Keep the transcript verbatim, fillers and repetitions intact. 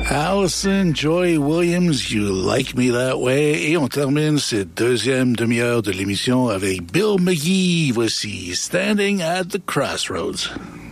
Allison Joy Williams, You Like Me That Way. Et on termine cette deuxième demi-heure de l'émission avec Bill McGee. Voici Standing at the Crossroads.